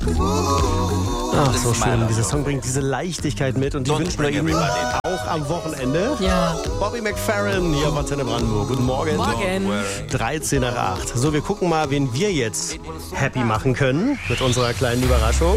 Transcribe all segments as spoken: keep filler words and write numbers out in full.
Ach, so schön. Dieser Song bringt diese Leichtigkeit mit und die wünschen wir Ihnen auch am Wochenende. Ja. Bobby McFerrin hier auf Antenne Brandenburg. Guten Morgen. Morgen. dreizehn nach acht. So, wir gucken mal, wen wir jetzt happy machen können mit unserer kleinen Überraschung.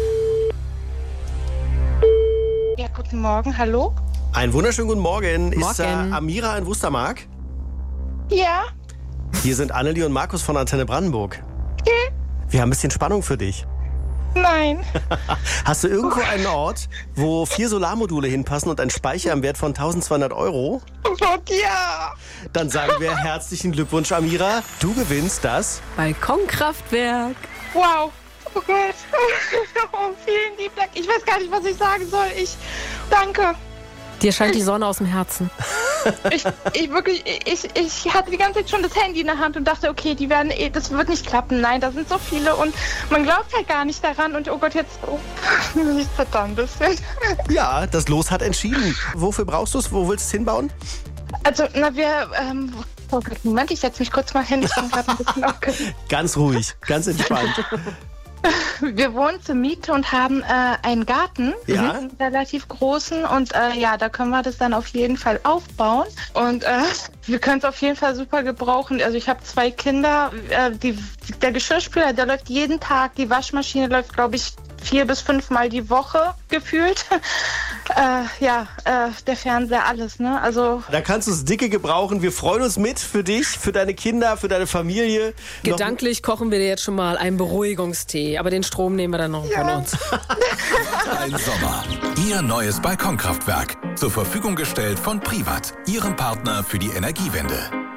Ja, guten Morgen, hallo? Einen wunderschönen guten Morgen. Ist äh, Morgen. Amira in Wustermark? Ja? Hier sind Annelie und Markus von Antenne Brandenburg. Okay. Wir haben ein bisschen Spannung für dich. Nein. Hast du irgendwo einen Ort, wo vier Solarmodule hinpassen und ein Speicher im Wert von eintausendzweihundert Euro? Oh Gott, ja. Dann sagen wir herzlichen Glückwunsch, Amira. Du gewinnst das. Balkonkraftwerk. Wow. Oh Gott. Oh, vielen lieben Dank. Ich weiß gar nicht, was ich sagen soll. Ich danke. Dir scheint die Sonne aus dem Herzen. Ich, ich wirklich, ich, ich hatte die ganze Zeit schon das Handy in der Hand und dachte, okay, die werden, eh- das wird nicht klappen. Nein, da sind so viele und man glaubt halt gar nicht daran. Und oh Gott, jetzt, oh, ich zitter ein bisschen. Ja, das Los hat entschieden. Wofür brauchst du es? Wo willst du es hinbauen? Also, na, wir, ähm, oh Gott, Moment, ich setze mich kurz mal hin. Ich bin gerade ein bisschen aufgeregt. Ganz ruhig, ganz entspannt. Wir wohnen zur Miete und haben äh, einen Garten, Ja. einen relativ großen und äh, ja, da können wir das dann auf jeden Fall aufbauen und äh, wir können es auf jeden Fall super gebrauchen. Also ich habe zwei Kinder, äh, die, der Geschirrspüler, der läuft jeden Tag, die Waschmaschine läuft, glaube ich, vier bis fünfmal die Woche gefühlt. äh, ja, äh, der Fernseher, alles, ne? Also Da kannst du es dicke gebrauchen. Wir freuen uns mit für dich, für deine Kinder, für deine Familie. Gedanklich kochen wir dir jetzt schon mal einen Beruhigungstee, aber den Strom nehmen wir dann noch von uns. Ein Sommer. Ihr neues Balkonkraftwerk. Zur Verfügung gestellt von Privat, Ihrem Partner für die Energiewende.